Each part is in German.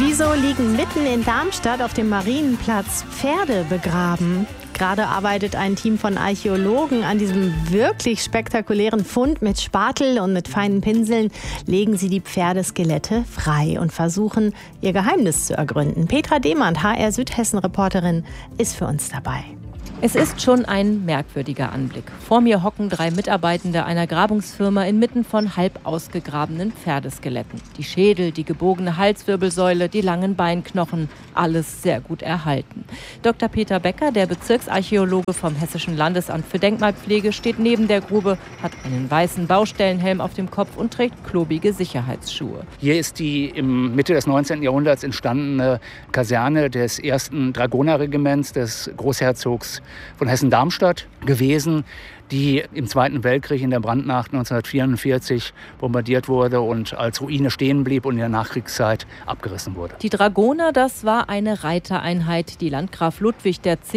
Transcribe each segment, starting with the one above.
Wieso liegen mitten in Darmstadt auf dem Marienplatz Pferde begraben? Gerade arbeitet ein Team von Archäologen an diesem wirklich spektakulären Fund. Mit Spatel und mit feinen Pinseln legen sie die Pferdeskelette frei und versuchen, ihr Geheimnis zu ergründen. Petra Demand, HR Südhessen-Reporterin, ist für uns dabei. Es ist schon ein merkwürdiger Anblick. Vor mir hocken 3 Mitarbeitende einer Grabungsfirma inmitten von halb ausgegrabenen Pferdeskeletten. Die Schädel, die gebogene Halswirbelsäule, die langen Beinknochen, alles sehr gut erhalten. Dr. Peter Becker, der Bezirksarchäologe vom Hessischen Landesamt für Denkmalpflege, steht neben der Grube, hat einen weißen Baustellenhelm auf dem Kopf und trägt klobige Sicherheitsschuhe. Hier ist die im Mitte des 19. Jahrhunderts entstandene Kaserne des 1. Dragonerregiments des Großherzogs von Hessen-Darmstadt gewesen, die im Zweiten Weltkrieg in der Brandnacht 1944 bombardiert wurde und als Ruine stehen blieb und in der Nachkriegszeit abgerissen wurde. Die Dragoner, das war eine Reitereinheit, die Landgraf Ludwig X.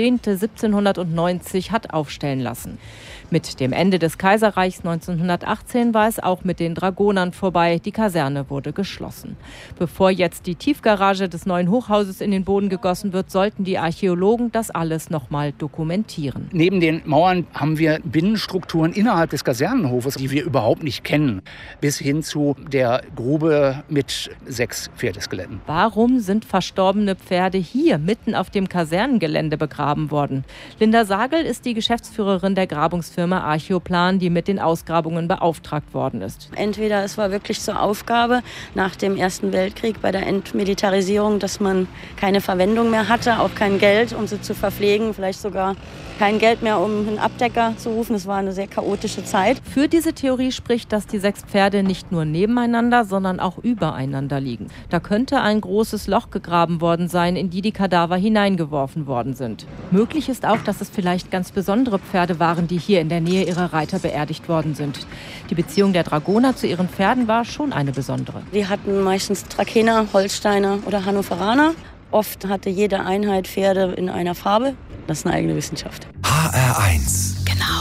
1790 hat aufstellen lassen. Mit dem Ende des Kaiserreichs 1918 war es auch mit den Dragonern vorbei. Die Kaserne wurde geschlossen. Bevor jetzt die Tiefgarage des neuen Hochhauses in den Boden gegossen wird, sollten die Archäologen das alles nochmal dokumentieren. Neben den Mauern haben wir Binnenstrukturen innerhalb des Kasernenhofes, die wir überhaupt nicht kennen, bis hin zu der Grube mit 6 Pferdeskeletten. Warum sind verstorbene Pferde hier mitten auf dem Kasernengelände begraben worden? Linda Sagel ist die Geschäftsführerin der Grabungsfirma Archäoplan, die mit den Ausgrabungen beauftragt worden ist. Entweder es war wirklich zur Aufgabe nach dem Ersten Weltkrieg bei der Entmilitarisierung, dass man keine Verwendung mehr hatte, auch kein Geld, um sie zu verpflegen, vielleicht sogar kein Geld mehr, um einen Abdecker zu rufen. Es war eine sehr chaotische Zeit. Für diese Theorie spricht, dass die 6 Pferde nicht nur nebeneinander, sondern auch übereinander liegen. Da könnte ein großes Loch gegraben worden sein, in die Kadaver hineingeworfen worden sind. Möglich ist auch, dass es vielleicht ganz besondere Pferde waren, die hier in der Nähe ihrer Reiter beerdigt worden sind. Die Beziehung der Dragoner zu ihren Pferden war schon eine besondere. Die hatten meistens Trakehner, Holsteiner oder Hannoveraner. Oft hatte jede Einheit Pferde in einer Farbe. Das ist eine eigene Wissenschaft. HR1